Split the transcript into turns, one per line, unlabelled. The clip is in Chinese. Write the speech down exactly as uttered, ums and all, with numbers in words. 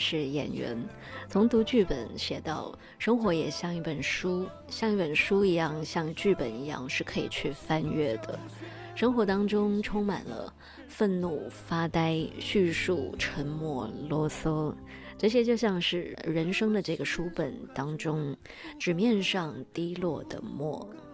是演员，从读剧本写到生活也像一本书，像一本书一样，像剧本一样是可以去翻阅的。生活当中充满了愤怒、发呆、叙述、沉默、啰嗦，这些就像是人生的这个书本当中纸面上滴落的墨。